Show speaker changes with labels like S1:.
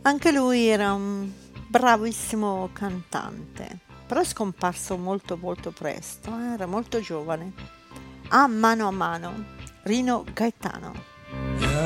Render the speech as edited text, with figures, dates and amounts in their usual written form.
S1: Anche lui era un bravissimo cantante, però è scomparso molto molto presto, era molto giovane. A mano, Rino Gaetano.